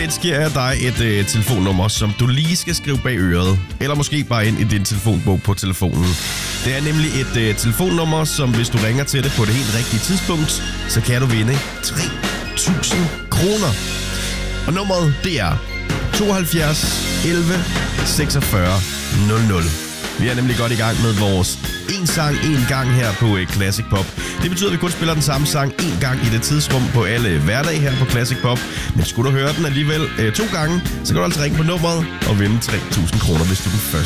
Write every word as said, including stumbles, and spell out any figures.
lidt giver jeg dig et øh, telefonnummer, som du lige skal skrive bag øret. Eller måske bare ind i din telefonbog på telefonen. Det er nemlig et øh, telefonnummer, som hvis du ringer til det på det helt rigtige tidspunkt, så kan du vinde tre tusind kroner. Og nummeret, det er tooghalvfjerds elleve seksogfyrre nul nul. Vi er nemlig godt i gang med vores en sang, en gang her på Classic Pop. Det betyder, at vi kun spiller den samme sang en gang i det tidsrum på alle hverdage her på Classic Pop. Men skulle du høre den alligevel øh, to gange, så kan du altså ringe på nummeret og vinde tre tusind kroner, hvis du er den første.